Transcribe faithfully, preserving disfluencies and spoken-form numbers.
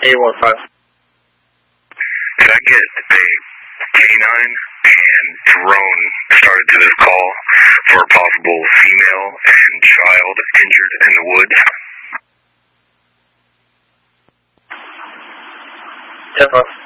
eight one five. Could I get a canine and drone started to this call for a possible female and child injured in the woods? ten five.